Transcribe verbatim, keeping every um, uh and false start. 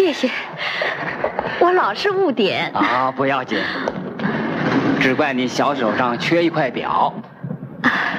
谢谢，我老是误点啊，不要紧，只怪你小手上缺一块表。